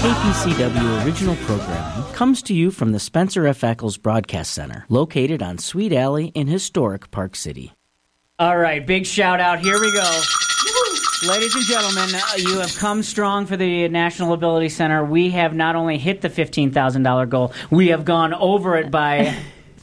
KPCW original programming comes to you from the Spencer F. Eccles Broadcast Center, located on Sweet Alley in historic Park City. All right, big shout out. Here we go. Ladies and gentlemen, you have come strong for the National Ability Center. We have not only hit the $15,000 goal, we have gone over it by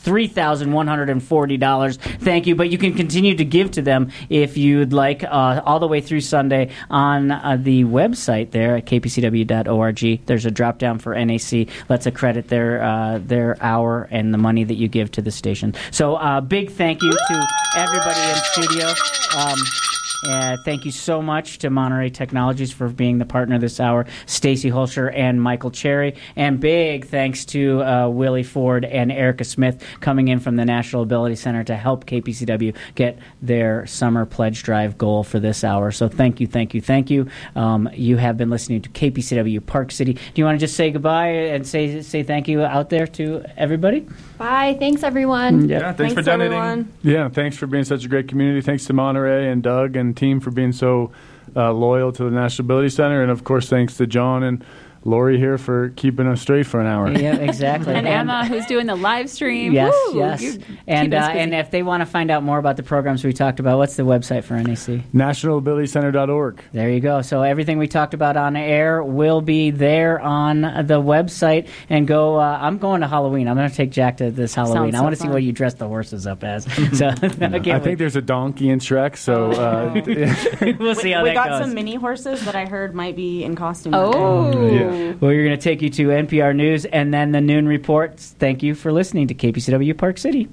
$3,140. Thank you. But you can continue to give to them if you'd like, all the way through Sunday on the website there at kpcw.org. There's a drop down for NAC. Let's accredit their hour and the money that you give to the station. So big thank you to everybody in studio. Thank you so much to Monterey Technologies for being the partner this hour, Stacy Holscher and Michael Cherry. And big thanks to Willie Ford and Erica Smith coming in from the National Ability Center to help KPCW get their summer pledge drive goal for this hour. So thank you, thank you, thank you. You have been listening to KPCW Park City. Do you want to just say goodbye and say thank you out there to everybody? Bye. Thanks, everyone. Yeah, thanks for donating. Everyone. Yeah, thanks for being such a great community. Thanks to Monterey and Doug and team for being so loyal to the National Ability Center. And, of course, thanks to John and Lori here for keeping us straight for an hour. Yeah, exactly. And Emma, who's doing the live stream. Yes, Woo! yes. And if they want to find out more about the programs we talked about, what's the website for NAC? NationalAbilityCenter.org. There you go. So everything we talked about on air will be there on the website. And go. I'm going to Halloween. I'm going to take Jack to this Halloween. I want to see what you dress the horses up as. So I think there's a donkey in Shrek. So we'll see how that goes. We got some mini horses that I heard might be in costume. Oh, yeah. Well, we're going to take you to NPR News and then the Noon Report. Thank you for listening to KPCW Park City.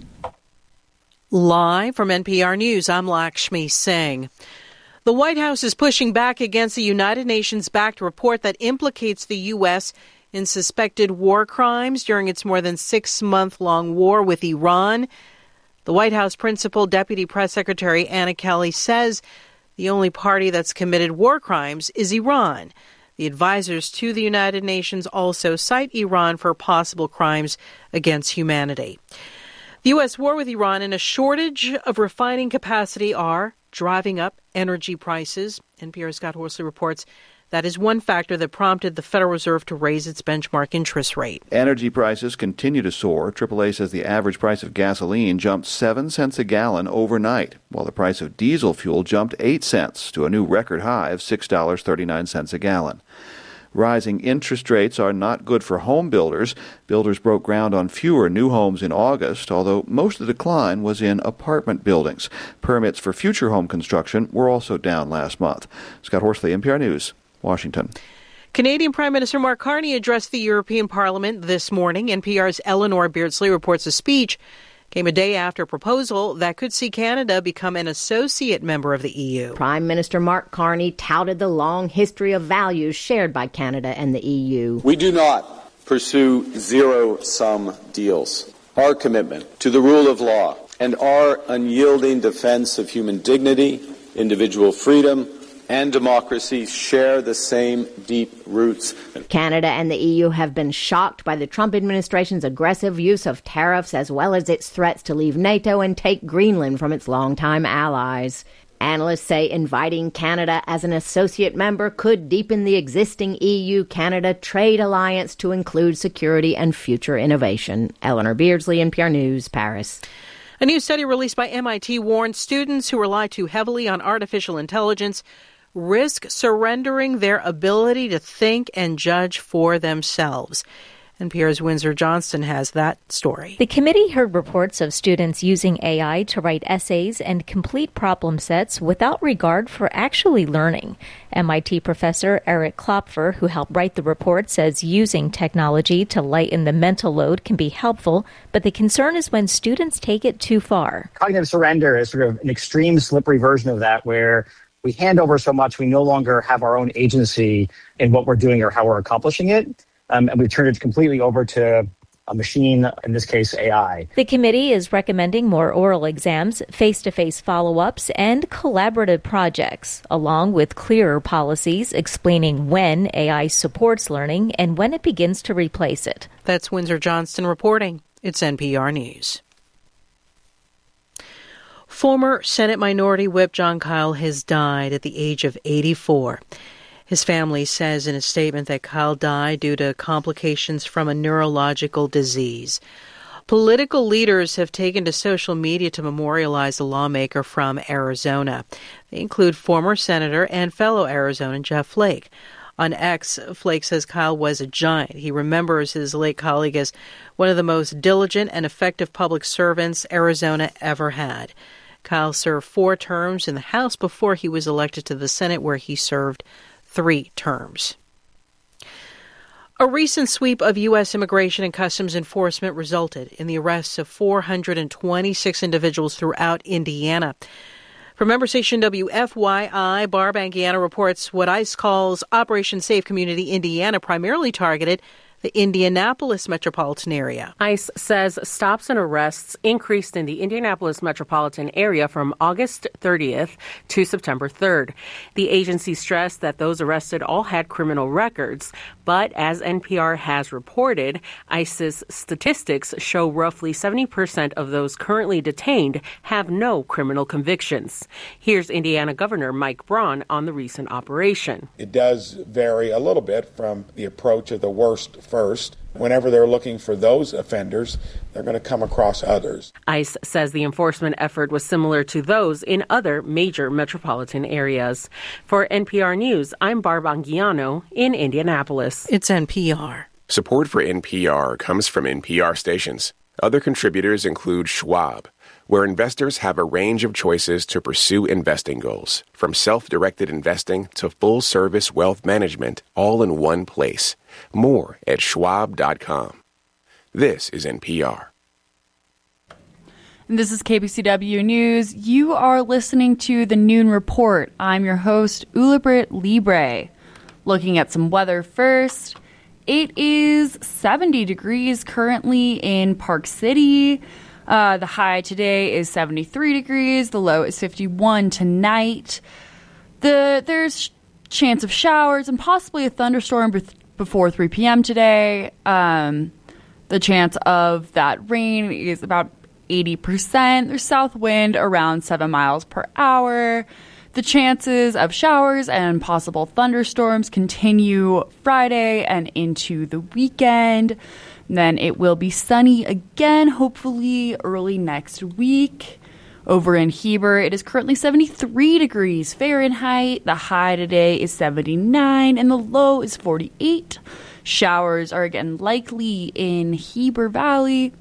Live from NPR News, I'm Lakshmi Singh. The White House is pushing back against the United Nations-backed report that implicates the U.S. in suspected war crimes during its more than 6-month-long war with Iran. The White House Principal Deputy Press Secretary Anna Kelly says the only party that's committed war crimes is Iran. The advisors to the United Nations also cite Iran for possible crimes against humanity. The U.S. war with Iran and a shortage of refining capacity are driving up energy prices. NPR's Scott Horsley reports that is one factor that prompted the Federal Reserve to raise its benchmark interest rate. Energy prices continue to soar. AAA says the average price of gasoline jumped 7 cents a gallon overnight, while the price of diesel fuel jumped 8 cents to a new record high of $6.39 a gallon. Rising interest rates are not good for home builders. Builders broke ground on fewer new homes in August, although most of the decline was in apartment buildings. Permits for future home construction were also down last month. Scott Horsley, NPR News, Washington. Canadian Prime Minister Mark Carney addressed the European Parliament this morning. NPR's Eleanor Beardsley reports the speech came a day after a proposal that could see Canada become an associate member of the EU. Prime Minister Mark Carney touted the long history of values shared by Canada and the EU. We do not pursue zero-sum deals. Our commitment to the rule of law and our unyielding defense of human dignity, individual freedom, and democracy share the same deep roots. Canada and the EU have been shocked by the Trump administration's aggressive use of tariffs as well as its threats to leave NATO and take Greenland from its longtime allies. Analysts say inviting Canada as an associate member could deepen the existing EU-Canada trade alliance to include security and future innovation. Eleanor Beardsley, NPR News, Paris. A new study released by MIT warns students who rely too heavily on artificial intelligence risk surrendering their ability to think and judge for themselves. NPR's Windsor Johnston has that story. The committee heard reports of students using AI to write essays and complete problem sets without regard for actually learning. MIT professor Eric Klopfer, who helped write the report, says using technology to lighten the mental load can be helpful, but the concern is when students take it too far. Cognitive surrender is sort of an extreme, slippery version of that, where we hand over so much we no longer have our own agency in what we're doing or how we're accomplishing it. And we turn it completely over to a machine, in this case, AI. The committee is recommending more oral exams, face-to-face follow-ups, and collaborative projects, along with clearer policies explaining when AI supports learning and when it begins to replace it. That's Windsor Johnston reporting. It's NPR News. Former Senate Minority Whip Jon Kyl has died at the age of 84. His family says in a statement that Kyle died due to complications from a neurological disease. Political leaders have taken to social media to memorialize the lawmaker from Arizona. They include former Senator and fellow Arizonan Jeff Flake. On X, Flake says Kyle was a giant. He remembers his late colleague as one of the most diligent and effective public servants Arizona ever had. Kyle served 4 terms in the House before he was elected to the Senate, where he served 3 terms. A recent sweep of U.S. Immigration and Customs Enforcement resulted in the arrests of 426 individuals throughout Indiana. From member station WFYI, Barb Anguiano reports what ICE calls Operation Safe Community Indiana primarily targeted the Indianapolis metropolitan area. ICE says stops and arrests increased in the Indianapolis metropolitan area from August 30th to September 3rd. The agency stressed that those arrested all had criminal records, but as NPR has reported, ICE's statistics show roughly 70% of those currently detained have no criminal convictions. Here's Indiana Governor Mike Braun on the recent operation. It does vary a little bit from the approach of the worst first. Whenever they're looking for those offenders, they're going to come across others. ICE says the enforcement effort was similar to those in other major metropolitan areas. For NPR News, I'm Barb Anguiano in Indianapolis. It's NPR. Support for NPR comes from NPR stations. Other contributors include Schwab, where investors have a range of choices to pursue investing goals, from self-directed investing to full-service wealth management, all in one place. More at schwab.com. This is NPR. This is KPCW News. You are listening to the Noon Report. I'm your host, Ulibrit Libre. Looking at some weather first. It is 70 degrees currently in Park City. The high today is 73 degrees. The low is 51 tonight. There's chance of showers and possibly a thunderstorm before 3 p.m. today. The chance of that rain is about 80%. There's south wind around 7 miles per hour. The chances of showers and possible thunderstorms continue Friday and into the weekend. Then it will be sunny again, hopefully early next week. Over in Heber, it is currently 73 degrees Fahrenheit. The high today is 79 and the low is 48. Showers are again likely in Heber Valley.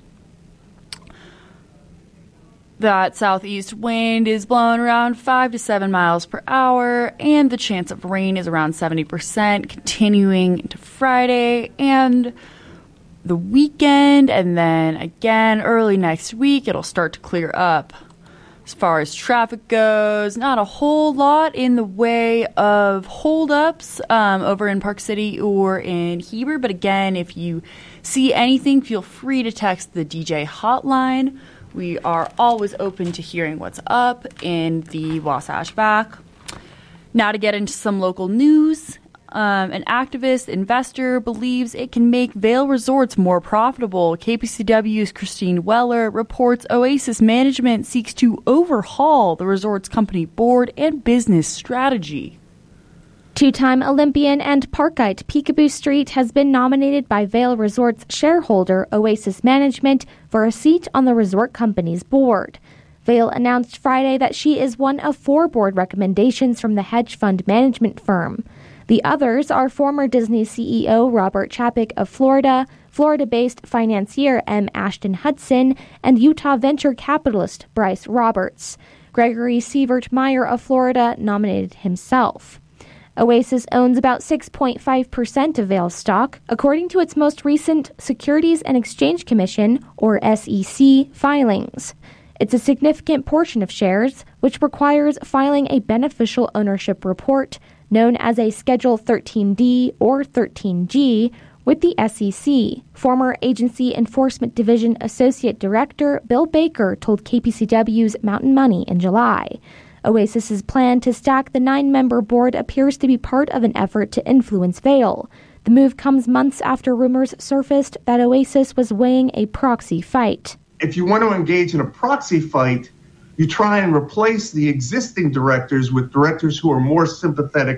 That southeast wind is blowing around 5 to 7 miles per hour, and the chance of rain is around 70%, continuing into Friday and the weekend, and then again early next week it'll start to clear up. As far as traffic goes, not a whole lot in the way of holdups over in Park City or in Heber, but again, if you see anything, feel free to text the DJ hotline. We are always open to hearing what's up in the Wasatch Back. Now to get into some local news. An activist investor believes it can make Vail Resorts more profitable. KPCW's Christine Weller reports Oasis Management seeks to overhaul the resort's company board and business strategy. Two-time Olympian and Parkite Peekaboo Street has been nominated by Vail Resorts shareholder Oasis Management for a seat on the resort company's board. Vail announced Friday that she is one of 4 board recommendations from the hedge fund management firm. The others are former Disney CEO Robert Chapek of Florida, Florida-based financier M. Ashton Hudson, and Utah venture capitalist Bryce Roberts. Gregory Sievert Meyer of Florida nominated himself. Oasis owns about 6.5% of Vail's stock, according to its most recent Securities and Exchange Commission, or SEC, filings. It's a significant portion of shares, which requires filing a beneficial ownership report, known as a Schedule 13D or 13G, with the SEC. Former Agency Enforcement Division Associate Director Bill Baker told KPCW's Mountain Money in July. Oasis's plan to stack the 9-member board appears to be part of an effort to influence Vail. The move comes months after rumors surfaced that Oasis was weighing a proxy fight. If you want to engage in a proxy fight, you try and replace the existing directors with directors who are more sympathetic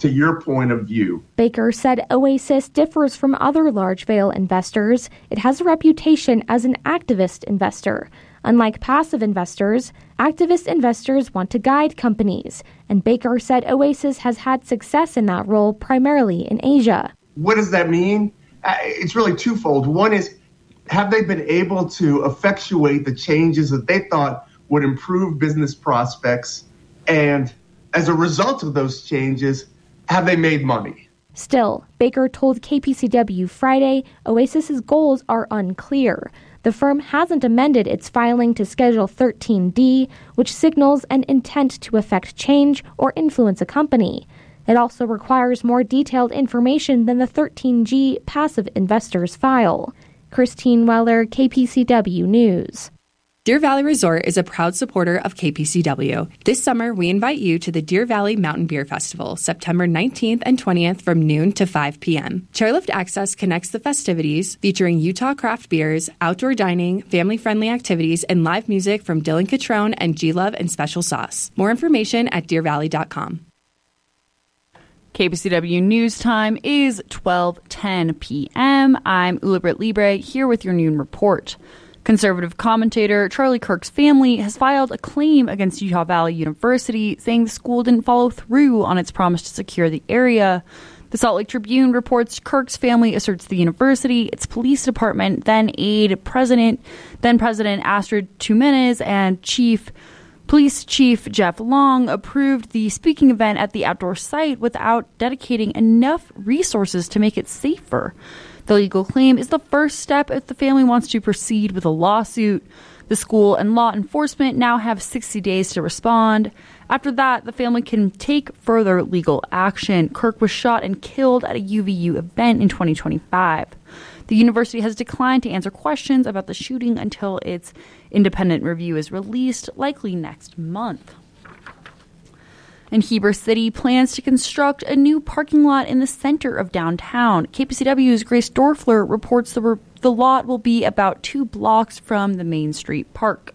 to your point of view. Baker said Oasis differs from other large Vail investors. It has a reputation as an activist investor. Unlike passive investors, activist investors want to guide companies, and Baker said Oasis has had success in that role primarily in Asia. What does that mean? It's really twofold. One is, have they been able to effectuate the changes that they thought would improve business prospects? And as a result of those changes, have they made money? Still, Baker told KPCW Friday Oasis's goals are unclear. The firm hasn't amended its filing to Schedule 13D, which signals an intent to effect change or influence a company. It also requires more detailed information than the 13G passive investors file. Christine Weller, KPCW News. Deer Valley Resort is a proud supporter of KPCW. This summer, we invite you to the Deer Valley Mountain Beer Festival, September 19th and 20th from noon to 5 p.m. Chairlift Access connects the festivities, featuring Utah craft beers, outdoor dining, family-friendly activities, and live music from Dylan Catrone and G-Love and Special Sauce. More information at deervalley.com. KPCW News Time is 12:10 p.m. I'm Ulibrit Libre here with your noon report. Conservative commentator Charlie Kirk's family has filed a claim against Utah Valley University, saying the school didn't follow through on its promise to secure the area. The Salt Lake Tribune reports Kirk's family asserts the university, its police department, then President Astrid Tumenes, and Police Chief Jeff Long approved the speaking event at the outdoor site without dedicating enough resources to make it safer. The legal claim is the first step if the family wants to proceed with a lawsuit. The school and law enforcement now have 60 days to respond. After that, the family can take further legal action. Kirk was shot and killed at a UVU event in 2025. The university has declined to answer questions about the shooting until its independent review is released, likely next month. And Heber City plans to construct a new parking lot in the center of downtown. KPCW's Grace Dorfler reports the lot will be about 2 blocks from the Main Street Park.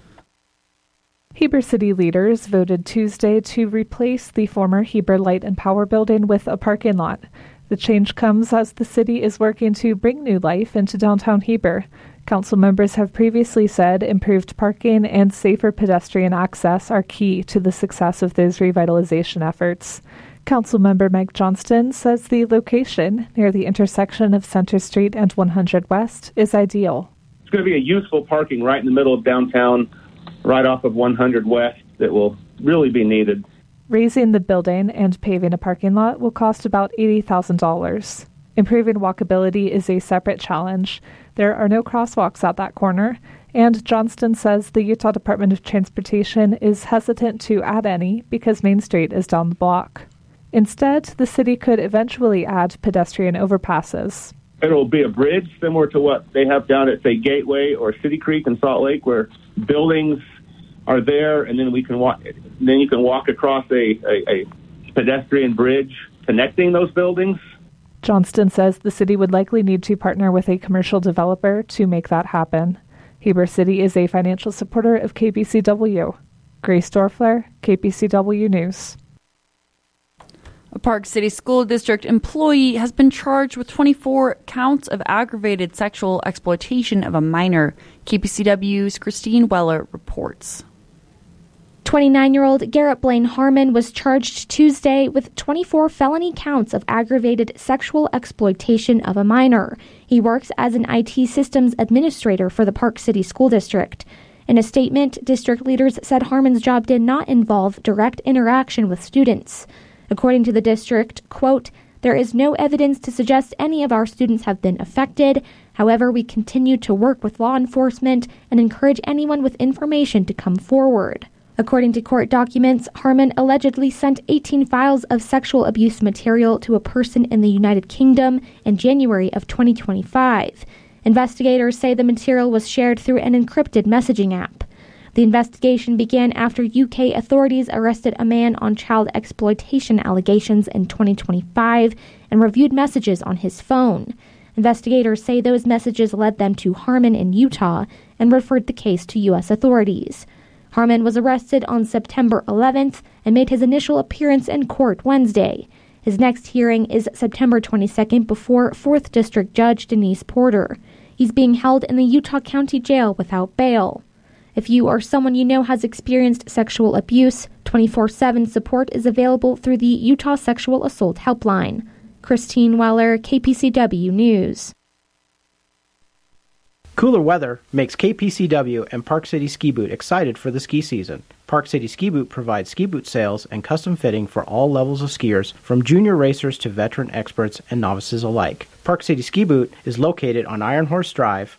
Heber City leaders voted Tuesday to replace the former Heber Light and Power building with a parking lot. The change comes as the city is working to bring new life into downtown Heber. Council members have previously said improved parking and safer pedestrian access are key to the success of those revitalization efforts. Councilmember Meg Johnston says the location near the intersection of Center Street and 100 West is ideal. It's going to be a useful parking right in the middle of downtown, right off of 100 West, that will really be needed. Raising the building and paving a parking lot will cost about $80,000. Improving walkability is a separate challenge. There are no crosswalks at that corner, and Johnston says the Utah Department of Transportation is hesitant to add any because Main Street is down the block. Instead, the city could eventually add pedestrian overpasses. It will be a bridge similar to what they have down at, say, Gateway or City Creek in Salt Lake, where buildings are there, and then we can walk. Then you can walk across a pedestrian bridge connecting those buildings. Johnston says the city would likely need to partner with a commercial developer to make that happen. Heber City is a financial supporter of KPCW. Grace Dorfler, KPCW News. A Park City School District employee has been charged with 24 counts of aggravated sexual exploitation of a minor. KPCW's Christine Weller reports. 29-year-old Garrett Blaine Harmon was charged Tuesday with 24 felony counts of aggravated sexual exploitation of a minor. He works as an IT systems administrator for the Park City School District. In a statement, district leaders said Harmon's job did not involve direct interaction with students. According to the district, quote, "There is no evidence to suggest any of our students have been affected. However, we continue to work with law enforcement and encourage anyone with information to come forward." According to court documents, Harmon allegedly sent 18 files of sexual abuse material to a person in the United Kingdom in January of 2025. Investigators say the material was shared through an encrypted messaging app. The investigation began after UK authorities arrested a man on child exploitation allegations in 2025 and reviewed messages on his phone. Investigators say those messages led them to Harmon in Utah and referred the case to U.S. authorities. Harmon was arrested on September 11th and made his initial appearance in court Wednesday. His next hearing is September 22nd before 4th District Judge Denise Porter. He's being held in the Utah County Jail without bail. If you or someone you know has experienced sexual abuse, 24/7 support is available through the Utah Sexual Assault Helpline. Christine Weller, KPCW News. Cooler weather makes KPCW and Park City Ski Boot excited for the ski season. Park City Ski Boot provides ski boot sales and custom fitting for all levels of skiers, from junior racers to veteran experts and novices alike. Park City Ski Boot is located on Iron Horse Drive,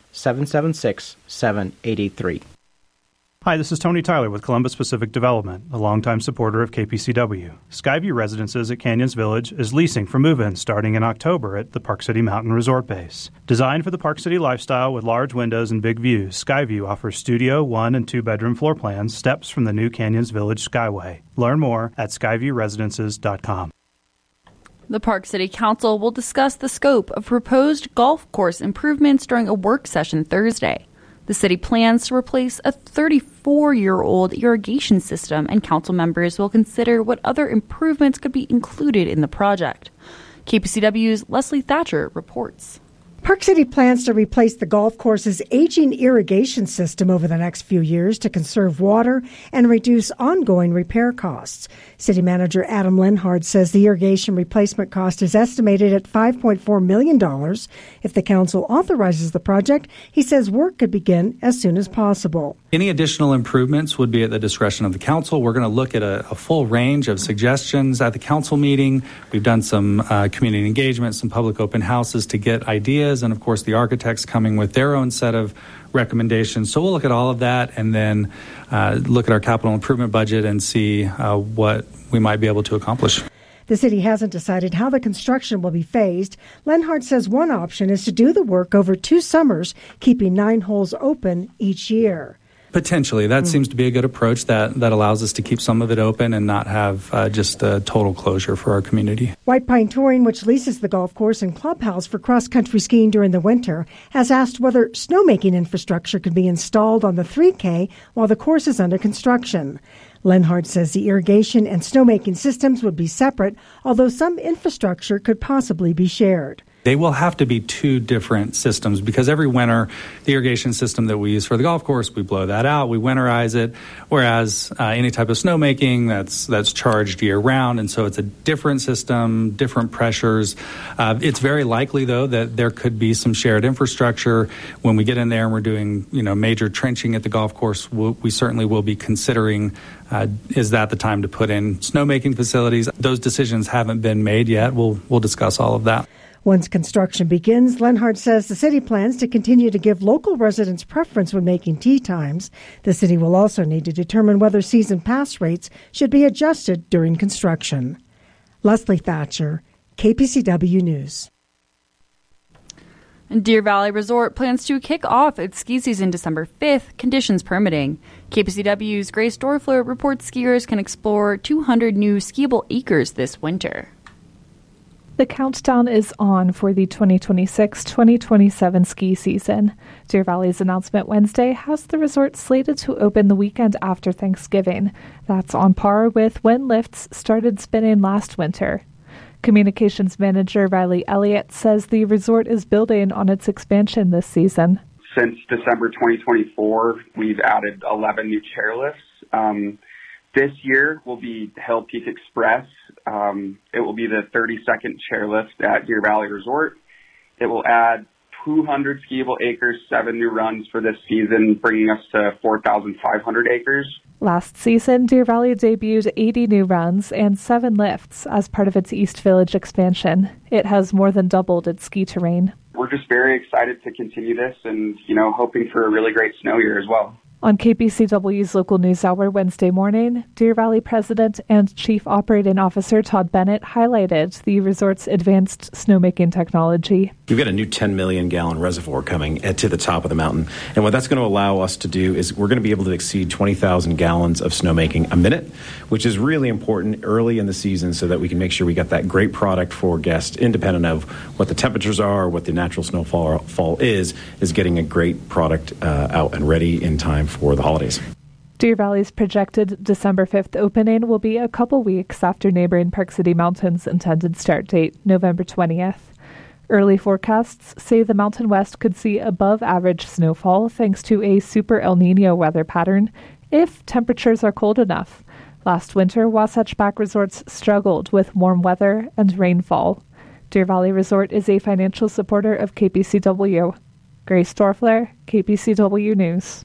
776-7883. Hi, this is Tony Tyler with Columbus Pacific Development, a longtime supporter of KPCW. Skyview Residences at Canyons Village is leasing for move-in starting in October at the Park City Mountain Resort Base. Designed for the Park City lifestyle with large windows and big views, Skyview offers studio, 1- and 2-bedroom floor plans, steps from the new Canyons Village Skyway. Learn more at skyviewresidences.com. The Park City Council will discuss the scope of proposed golf course improvements during a work session Thursday. The city plans to replace a 34-year-old irrigation system, and council members will consider what other improvements could be included in the project. KPCW's Leslie Thatcher reports. Park City plans to replace the golf course's aging irrigation system over the next few years to conserve water and reduce ongoing repair costs. City Manager Adam Lenhard says the irrigation replacement cost is estimated at $5.4 million. If the council authorizes the project, he says work could begin as soon as possible. Any additional improvements would be at the discretion of the council. We're going to look at a full range of suggestions at the council meeting. We've done some community engagement, some public open houses to get ideas, and of course the architects coming with their own set of recommendations. So we'll look at all of that and then look at our capital improvement budget and see what we might be able to accomplish. The city hasn't decided how the construction will be phased. Lenhard says one option is to do the work over 2 summers, keeping 9 holes open each year. Potentially. That seems to be a good approach that allows us to keep some of it open and not have just a total closure for our community. White Pine Touring, which leases the golf course and clubhouse for cross-country skiing during the winter, has asked whether snowmaking infrastructure could be installed on the 3K while the course is under construction. Lenhard says the irrigation and snowmaking systems would be separate, although some infrastructure could possibly be shared. They will have to be 2 different systems because every winter, the irrigation system that we use for the golf course, we blow that out, we winterize it, whereas any type of snowmaking, that's charged year-round, and so it's a different system, different pressures. It's very likely, though, that there could be some shared infrastructure. When we get in there and we're doing major trenching at the golf course, we certainly will be considering is that the time to put in snowmaking facilities. Those decisions haven't been made yet. We'll discuss all of that. Once construction begins, Lenhard says the city plans to continue to give local residents preference when making tee times. The city will also need to determine whether season pass rates should be adjusted during construction. Leslie Thatcher, KPCW News. Deer Valley Resort plans to kick off its ski season December 5th, conditions permitting. KPCW's Grace Dorfler reports skiers can explore 200 new skiable acres this winter. The countdown is on for the 2026-2027 ski season. Deer Valley's announcement Wednesday has the resort slated to open the weekend after Thanksgiving. That's on par with when lifts started spinning last winter. Communications manager Riley Elliott says the resort is building on its expansion this season. Since December 2024, we've added 11 new chairlifts. This year will be Hill Peak Express. It will be the 32nd chairlift at Deer Valley Resort. It will add 200 skiable acres, 7 new runs for this season, bringing us to 4,500 acres. Last season, Deer Valley debuted 80 new runs and 7 lifts as part of its East Village expansion. It has more than doubled its ski terrain. We're just very excited to continue this and, hoping for a really great snow year as well. On KPCW's Local News Hour Wednesday morning, Deer Valley President and Chief Operating Officer Todd Bennett highlighted the resort's advanced snowmaking technology. We've got a new 10 million gallon reservoir coming to the top of the mountain. And what that's going to allow us to do is we're going to be able to exceed 20,000 gallons of snowmaking a minute, which is really important early in the season so that we can make sure we got that great product for guests, independent of what the temperatures are, what the natural snowfall is getting a great product out and ready in time for the holidays. Deer Valley's projected December 5th opening will be a couple weeks after neighboring Park City Mountain's intended start date, November 20th. Early forecasts say the Mountain West could see above-average snowfall thanks to a super El Niño weather pattern if temperatures are cold enough. Last winter, Wasatch Back resorts struggled with warm weather and rainfall. Deer Valley Resort is a financial supporter of KPCW. Grace Dorfler, KPCW News.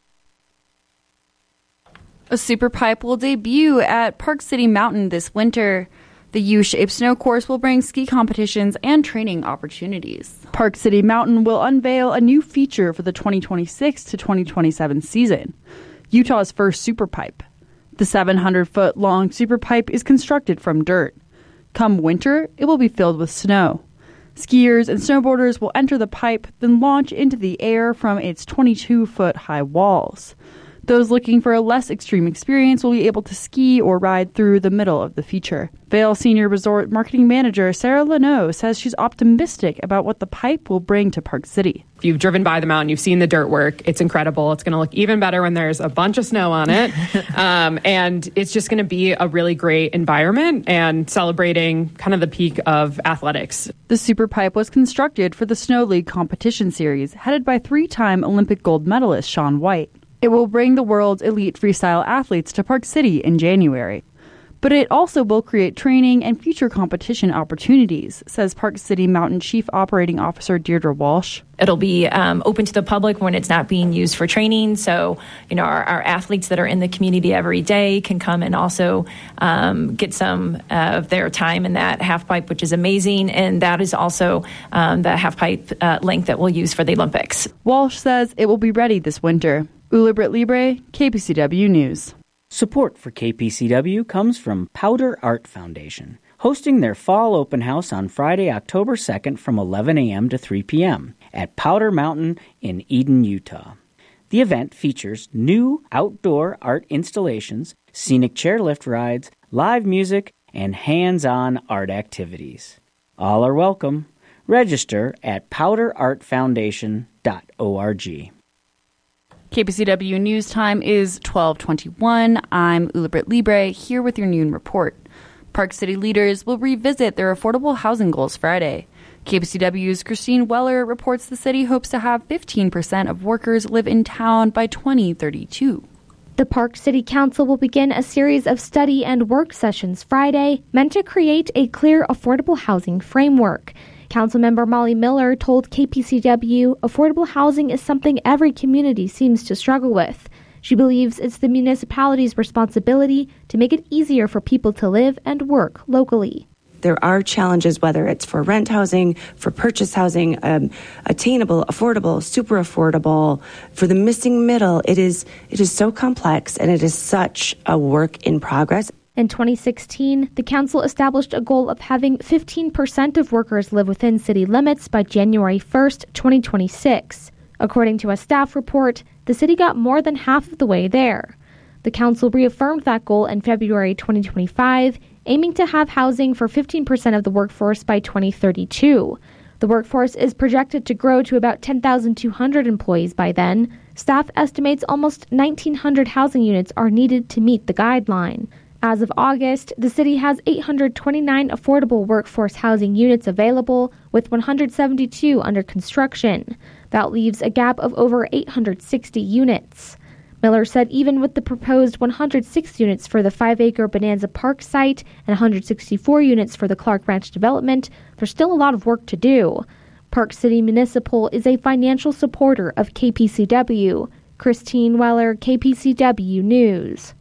A super pipe will debut at Park City Mountain this winter. The U-shaped snow course will bring ski competitions and training opportunities. Park City Mountain will unveil a new feature for the 2026 to 2027 season, Utah's first super pipe. The 700-foot-long super pipe is constructed from dirt. Come winter, it will be filled with snow. Skiers and snowboarders will enter the pipe, then launch into the air from its 22-foot-high walls. Those looking for a less extreme experience will be able to ski or ride through the middle of the feature. Vail Senior Resort Marketing Manager Sarah Leno says she's optimistic about what the pipe will bring to Park City. If you've driven by the mountain, you've seen the dirt work. It's incredible. It's going to look even better when there's a bunch of snow on it. And it's just going to be a really great environment and celebrating kind of the peak of athletics. The super pipe was constructed for the Snow League competition series, headed by three-time Olympic gold medalist Shaun White. It will bring the world's elite freestyle athletes to Park City in January. But it also will create training and future competition opportunities, says Park City Mountain Chief Operating Officer Deirdre Walsh. It'll be open to the public when it's not being used for training. So, our athletes that are in the community every day can come and also get some of their time in that half pipe, which is amazing. And that is also the half pipe length that we'll use for the Olympics. Walsh says it will be ready this winter. Ulibrit Libre, KPCW News. Support for KPCW comes from Powder Art Foundation, hosting their fall open house on Friday, October 2nd from 11 a.m. to 3 p.m. at Powder Mountain in Eden, Utah. The event features new outdoor art installations, scenic chairlift rides, live music, and hands-on art activities. All are welcome. Register at powderartfoundation.org. KPCW News Time is 12:21. I'm Ulibrit Libre, here with your noon report. Park City leaders will revisit their affordable housing goals Friday. KPCW's Christine Weller reports the city hopes to have 15% of workers live in town by 2032. The Park City Council will begin a series of study and work sessions Friday meant to create a clear affordable housing framework. Councilmember Molly Miller told KPCW affordable housing is something every community seems to struggle with. She believes it's the municipality's responsibility to make it easier for people to live and work locally. There are challenges, whether it's for rent housing, for purchase housing, attainable, affordable, super affordable. For the missing middle, it is so complex and it is such a work in progress. In 2016, the council established a goal of having 15% of workers live within city limits by January 1st, 2026. According to a staff report, the city got more than half of the way there. The council reaffirmed that goal in February 2025, aiming to have housing for 15% of the workforce by 2032. The workforce is projected to grow to about 10,200 employees by then. Staff estimates almost 1,900 housing units are needed to meet the guideline. As of August, the city has 829 affordable workforce housing units available, with 172 under construction. That leaves a gap of over 860 units. Miller said even with the proposed 106 units for the 5-acre Bonanza Park site and 164 units for the Clark Ranch development, there's still a lot of work to do. Park City Municipal is a financial supporter of KPCW. Christine Weller, KPCW News.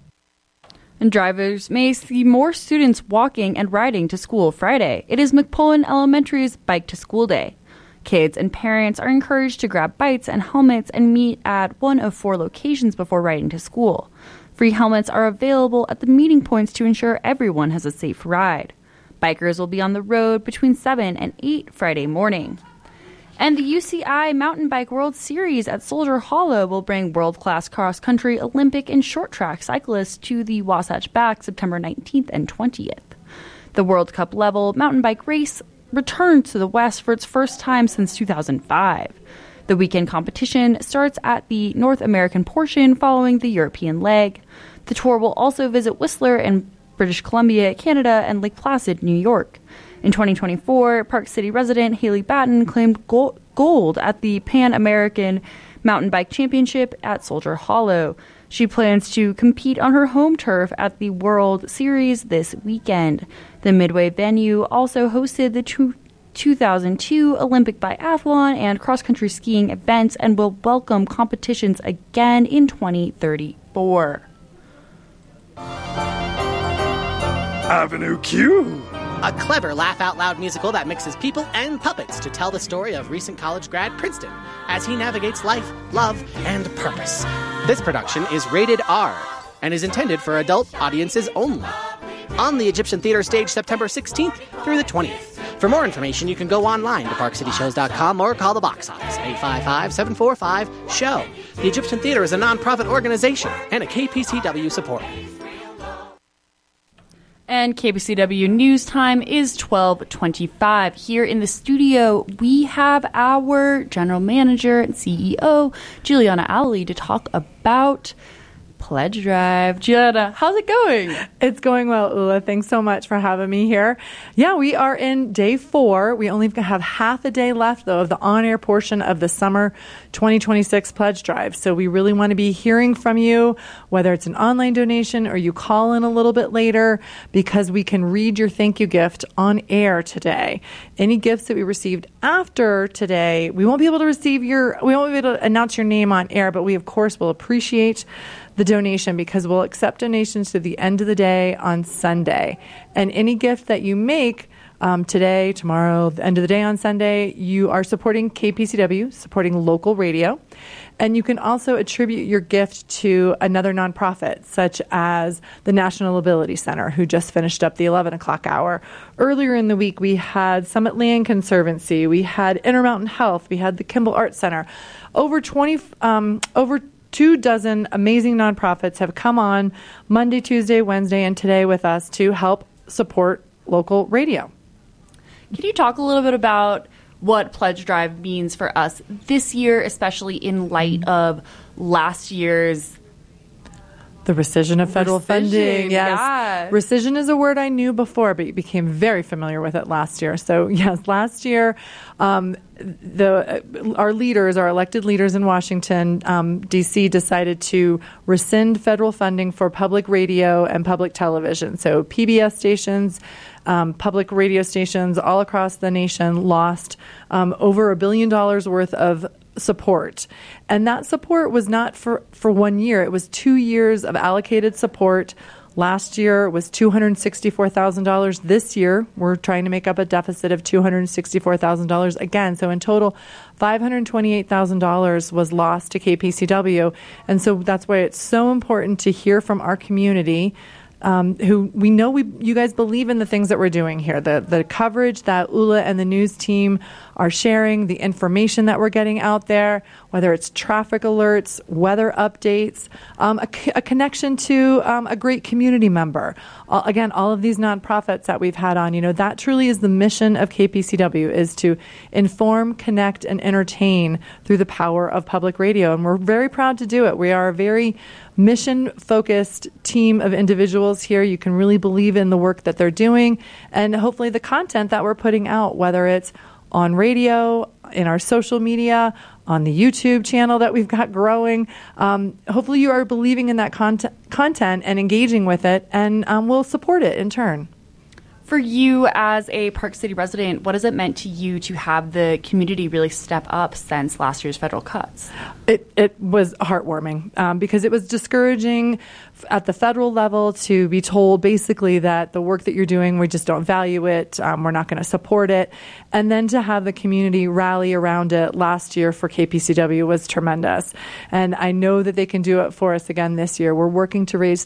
And drivers may see more students walking and riding to school Friday. It is McPullen Elementary's Bike to School Day. Kids and parents are encouraged to grab bikes and helmets and meet at one of 4 locations before riding to school. Free helmets are available at the meeting points to ensure everyone has a safe ride. Bikers will be on the road between 7 and 8 Friday morning. And the UCI Mountain Bike World Series at Soldier Hollow will bring world-class cross-country, Olympic, and short-track cyclists to the Wasatch Back September 19th and 20th. The World Cup level mountain bike race returned to the West for its first time since 2005. The weekend competition starts at the North American portion following the European leg. The tour will also visit Whistler in British Columbia, Canada, and Lake Placid, New York. In 2024, Park City resident Haley Batten claimed gold at the Pan American Mountain Bike Championship at Soldier Hollow. She plans to compete on her home turf at the World Series this weekend. The Midway venue also hosted the 2002 Olympic biathlon and cross-country skiing events and will welcome competitions again in 2034. Avenue Q. A clever laugh-out-loud musical that mixes people and puppets to tell the story of recent college grad Princeton as he navigates life, love, and purpose. This production is rated R and is intended for adult audiences only. On the Egyptian Theater stage September 16th through the 20th. For more information, you can go online to parkcityshows.com or call the box office, 855-745-SHOW. The Egyptian Theater is a nonprofit organization and a KPCW supporter. And KPCW News Time is 12:25. Here in the studio, we have our General Manager and CEO, Juliana Alley, to talk about Pledge Drive. Juliana, how's it going? It's going well, Ula. Thanks so much for having me here. Yeah, we are in day 4. We only have half a day left, though, of the on-air portion of the summer 2026 Pledge Drive. So we really want to be hearing from you, whether it's an online donation or you call in a little bit later, because we can read your thank you gift on air today. Any gifts that we received after today, we won't be able to announce your name on air, but we, of course, will appreciate the donation because we'll accept donations to the end of the day on Sunday. And any gift that you make today, tomorrow, the end of the day on Sunday, you are supporting KPCW, supporting local radio. And you can also attribute your gift to another nonprofit, such as the National Ability Center, who just finished up the 11 o'clock hour. Earlier in the week, we had Summit Land Conservancy, we had Intermountain Health, we had the Kimball Arts Center. Over 2 dozen amazing nonprofits have come on Monday, Tuesday, Wednesday, and today with us to help support local radio. Can you talk a little bit about what Pledge Drive means for us this year, especially in light of last year's the rescission of federal funding? Yes. Yeah. Rescission is a word I knew before, but became very familiar with it last year. So, yes, last year, our elected leaders in Washington, D.C., decided to rescind federal funding for public radio and public television. So PBS stations, public radio stations all across the nation lost over $1 billion worth of support. And that support was not for 1 year. It was 2 years of allocated support. Last year was $264,000. This year, we're trying to make up a deficit of $264,000 again. So in total, $528,000 was lost to KPCW. And so that's why it's so important to hear from our community, who we know you guys believe in the things that we're doing here. The coverage that Ula and the news team are sharing, the information that we're getting out there, whether it's traffic alerts, weather updates, a connection to a great community member. Again, all of these nonprofits that we've had on, that truly is the mission of KPCW, is to inform, connect, and entertain through the power of public radio. And we're very proud to do it. We are a very mission-focused team of individuals here. You can really believe in the work that they're doing and hopefully the content that we're putting out, whether it's on radio, in our social media, on the YouTube channel that we've got growing. Hopefully you are believing in that content and engaging with it, and we'll support it in turn. For you as a Park City resident, what has it meant to you to have the community really step up since last year's federal cuts? It was heartwarming because it was discouraging at the federal level to be told basically that the work that you're doing, we just don't value it, we're not going to support it. And then to have the community rally around it last year for KPCW was tremendous. And I know that they can do it for us again this year. We're working to raise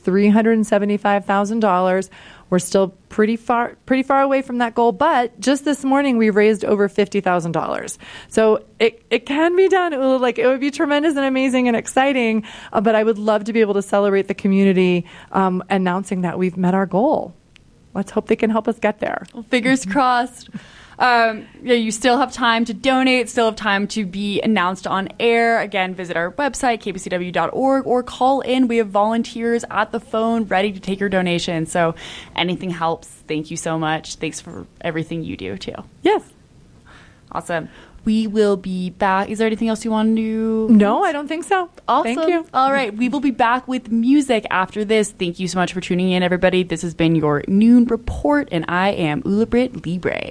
$375,000. We're still pretty far away from that goal, but just this morning we raised over $50,000. So it can be done. It would be tremendous and amazing and exciting, but I would love to be able to celebrate the community announcing that we've met our goal. Let's hope they can help us get there. Well, fingers crossed. You still have time to donate, still have time to be announced on air. Again, visit our website, kpcw.org, or call in. We have volunteers at the phone ready to take your donation. So anything helps. Thank you so much. Thanks for everything you do, too. Yes. Awesome. We will be back. Is there anything else you want to do? No, I don't think so. Awesome. Thank you. All right. We will be back with music after this. Thank you so much for tuning in, everybody. This has been your Noon Report, and I am Ulibrit Libre.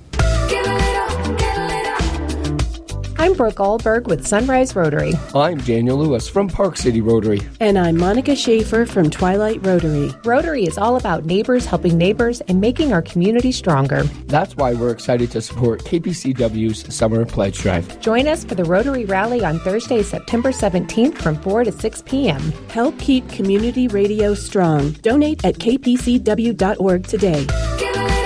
I'm Brooke Allberg with Sunrise Rotary. I'm Daniel Lewis from Park City Rotary. And I'm Monica Schaefer from Twilight Rotary. Rotary is all about neighbors helping neighbors and making our community stronger. That's why we're excited to support KPCW's Summer Pledge Drive. Join us for the Rotary Rally on Thursday, September 17th from 4 to 6 p.m. Help keep community radio strong. Donate at kpcw.org today.